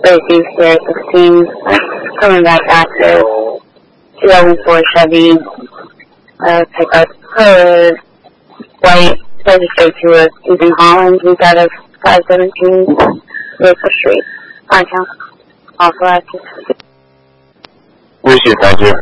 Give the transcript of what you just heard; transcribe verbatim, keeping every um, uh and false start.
very few Sierra sixteens. Coming back after two thousand four Chevy uh, pickup, uh, white, registered to a Susan Holland. We got a five seventeen Maple Street, Downtown, also active. 危险，感觉。